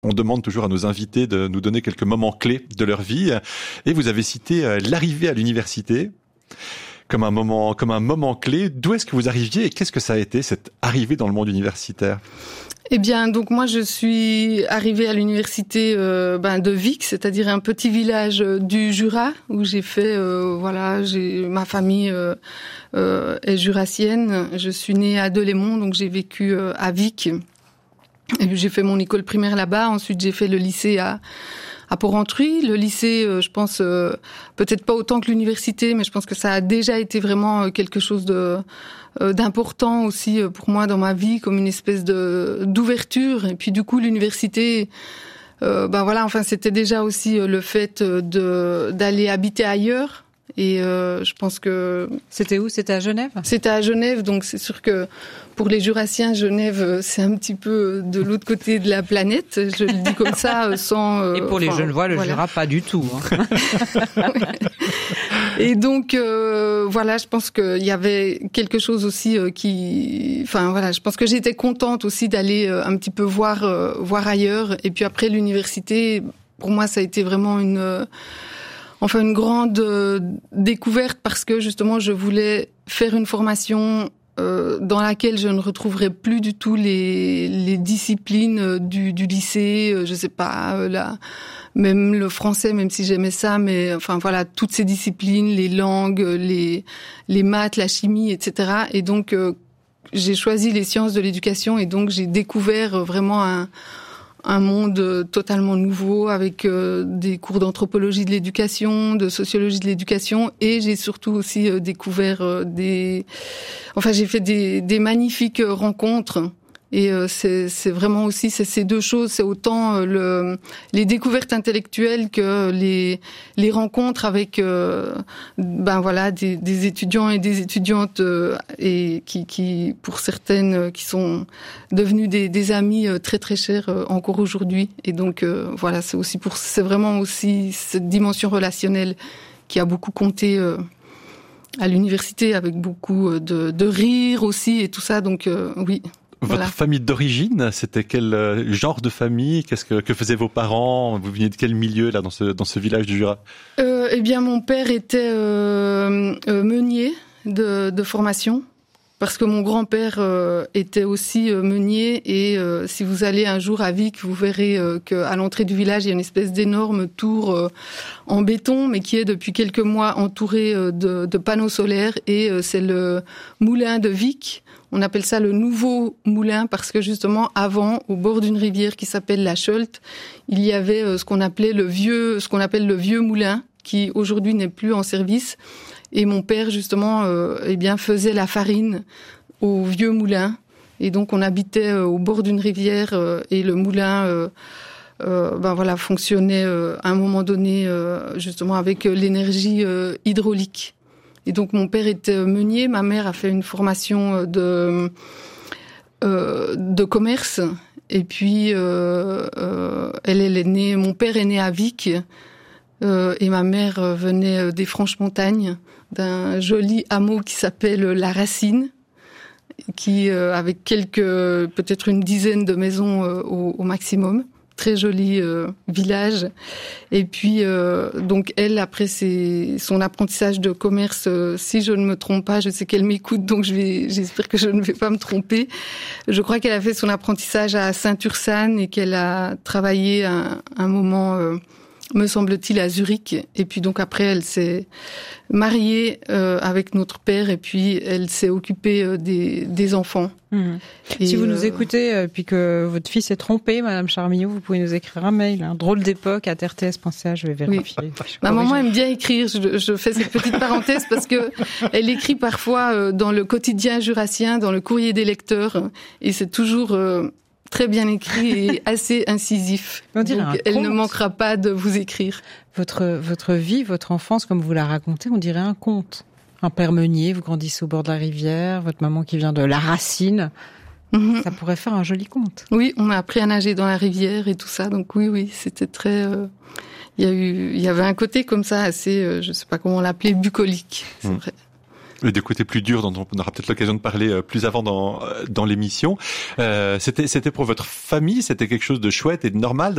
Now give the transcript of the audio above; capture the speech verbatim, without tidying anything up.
On demande toujours à nos invités de nous donner quelques moments clés de leur vie. Et vous avez cité euh, l'arrivée à l'université comme un moment, comme un moment clé. D'où est-ce que vous arriviez et qu'est-ce que ça a été, cette arrivée dans le monde universitaire ? Eh bien, donc moi, je suis arrivée à l'université euh, ben, de Vic, c'est-à-dire un petit village du Jura où j'ai fait, euh, voilà, j'ai ma famille euh, euh, est jurassienne. Je suis née à Delémont, donc j'ai vécu euh, à Vic. Et puis j'ai fait mon école primaire là-bas. Ensuite, j'ai fait le lycée à à Porrentruy. Le lycée, euh, je pense, euh, peut-être pas autant que l'université, mais je pense que ça a déjà été vraiment quelque chose de euh, d'important aussi pour moi dans ma vie, comme une espèce de d'ouverture. Et puis du coup, l'université, euh, ben voilà, enfin, c'était déjà aussi le fait de d'aller habiter ailleurs. Et euh, je pense que... C'était où ? C'était à Genève ? C'était à Genève, donc c'est sûr que pour les Jurassiens, Genève, c'est un petit peu de l'autre côté de la planète. Je le dis comme ça, sans... Euh, Et pour les Genevois, le voilà. Jura, pas du tout. Hein. Et donc, euh, voilà, je pense qu'il y avait quelque chose aussi euh, qui... Enfin, voilà, je pense que j'étais contente aussi d'aller euh, un petit peu voir, euh, voir ailleurs. Et puis après, l'université, pour moi, ça a été vraiment une... Euh, Enfin, une grande euh, découverte parce que justement, je voulais faire une formation euh, dans laquelle je ne retrouverais plus du tout les, les disciplines euh, du, du lycée. Euh, je sais pas, euh, là, même le français, même si j'aimais ça, mais enfin voilà, toutes ces disciplines, les langues, les les maths, la chimie, et cetera. Et donc, euh, j'ai choisi les sciences de l'éducation et donc j'ai découvert vraiment un un monde totalement nouveau avec euh, des cours d'anthropologie de l'éducation, de sociologie de l'éducation, et j'ai surtout aussi euh, découvert euh, des... Enfin, j'ai fait des, des magnifiques rencontres. Et euh, c'est, c'est vraiment aussi c'est ces deux choses, c'est autant euh, le, les découvertes intellectuelles que les, les rencontres avec euh, ben voilà des, des étudiants et des étudiantes euh, et qui, qui pour certaines euh, qui sont devenus des, des amis euh, très très chers euh, encore aujourd'hui. Et donc euh, voilà, c'est aussi pour c'est vraiment aussi cette dimension relationnelle qui a beaucoup compté euh, à l'université, avec beaucoup de, de rire aussi et tout ça. Donc euh, oui. Votre voilà. famille d'origine, c'était quel genre de famille ? Qu'est-ce que, que faisaient vos parents ? Vous veniez de quel milieu là dans ce dans ce village du Jura ? euh, Eh bien, mon père était euh, euh, meunier de, de formation, parce que mon grand-père euh, était aussi euh, meunier. Et euh, si vous allez un jour à Vic, vous verrez euh, qu'à l'entrée du village, il y a une espèce d'énorme tour euh, en béton, mais qui est depuis quelques mois entourée euh, de, de panneaux solaires. Et euh, c'est le moulin de Vic. On appelle ça le nouveau moulin parce que justement, avant, au bord d'une rivière qui s'appelle la Cholte, il y avait euh, ce qu'on appelait le vieux, ce qu'on appelle le vieux moulin, qui aujourd'hui n'est plus en service. Et mon père, justement, euh, eh bien, faisait la farine au vieux moulin. Et donc, on habitait euh, au bord d'une rivière euh, et le moulin, euh, euh, ben voilà, fonctionnait euh, à un moment donné, euh, justement, avec euh, l'énergie euh, hydraulique. Et donc, mon père était meunier. Ma mère a fait une formation de euh, de commerce. Et puis, euh, euh, elle, elle est née. Mon père est né à Vic. Euh, et ma mère venait des Franches-Montagnes, d'un joli hameau qui s'appelle La Racine, qui euh, avec quelques, peut-être une dizaine de maisons euh, au, au maximum. Très joli euh, village. Et puis, euh, donc elle, après ses, son apprentissage de commerce, euh, si je ne me trompe pas, je sais qu'elle m'écoute, donc je vais, j'espère que je ne vais pas me tromper. Je crois qu'elle a fait son apprentissage à Saint-Ursanne et qu'elle a travaillé un, un moment... Euh, me semble-t-il, à Zurich. Et puis donc après, elle s'est mariée euh, avec notre père et puis elle s'est occupée euh, des, des enfants. Mmh. Et si vous euh... nous écoutez, euh, puis que votre fils est trompé, Madame Charmillot, vous pouvez nous écrire un mail. Un drôle d'époque à r t s point c h, je vais vérifier. Oui. Ma maman aime bien écrire. Je, je fais cette petite parenthèse parce que elle écrit parfois euh, dans le quotidien jurassien, dans le courrier des lecteurs, et c'est toujours... Euh, très bien écrit et assez incisif. On dirait donc, un elle conte. Ne manquera pas de vous écrire. Votre, votre vie, votre enfance, comme vous la racontez, on dirait un conte. Un père meunier, vous grandissez au bord de la rivière, votre maman qui vient de La Racine. Mm-hmm. Ça pourrait faire un joli conte. Oui, on a appris à nager dans la rivière et tout ça. Donc oui, oui, c'était très... Euh, il y a eu, il y avait un côté comme ça assez, euh, je sais pas comment l'appeler, bucolique. C'est mm. vrai. Et des côtés plus durs dont on aura peut-être l'occasion de parler plus avant dans dans l'émission. Euh, c'était c'était pour votre famille, c'était quelque chose de chouette et de normal